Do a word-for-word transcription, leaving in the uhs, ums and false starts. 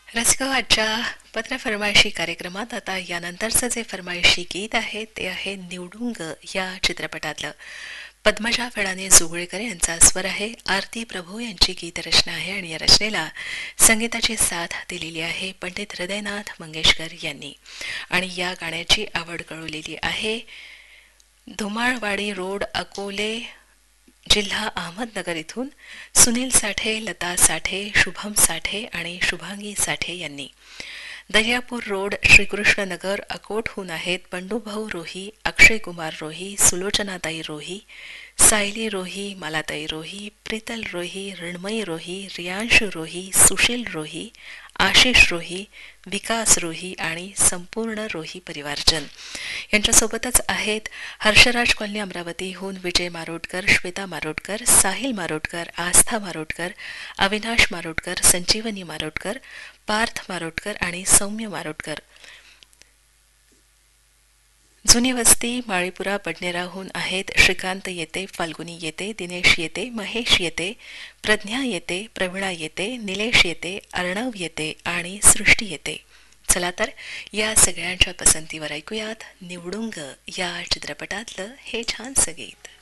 रसिको आजच्या पत्र फरमाईशी कार्यक्रमात आता यानंतरचं जे फरमाईशी गीत आहे ते आहे निवडुंग या चित्रपटातलं. पद्मजा फडाने जोगळेकर यांचा स्वर आहे. आरती प्रभू यांची गीतरचना आहे आणि या रचनेला संगीताची साथ दिलेली आहे पंडित हृदयनाथ मंगेशकर यांनी. आणि या गाण्याची आवड कळवलेली आहे धुमाळवाडी रोड, अकोले जिल्हा अहमदनगर इथून सुनील साठे, लता साठे, शुभम साठे आणि शुभांगी साठे यांनी. दर्यापूर रोड, श्रीकृष्णनगर, अकोटहून आहेत बंडूभाऊ रोही, अक्षय कुमार रोही, सुलोचनाताई रोही, सायली रोही, मालाताई रोही, प्रीतल रोही, ऋण्मयी रोही, रियांशु रोही, सुशील रोही, आशिष रोही, विकास रोही आणि संपूर्ण रोही परिवारजन. यांच्यासोबतच आहेत हर्षराज कॉलनी अमरावतीहून विजय मारोटकर, श्वेता मारोटकर, साहिल मारोटकर, आस्था मारोटकर, अविनाश मारोटकर, संजीवनी मारोटकर, पार्थ मारोटकर आणि सौम्य मारोटकर. जुनी वस्ती माळीपुरा बडनेराहून आहेत श्रीकांत येते, फाल्गुनी येते, दिनेश येते, महेश येते, प्रज्ञा येते, प्रवीणा येते, निलेश येते, अर्णव येते आणि सृष्टी येते. चला तर या सगळ्यांच्या पसंतीवर ऐकूयात निवडुंग या चित्रपटातलं हे छानसं गीत.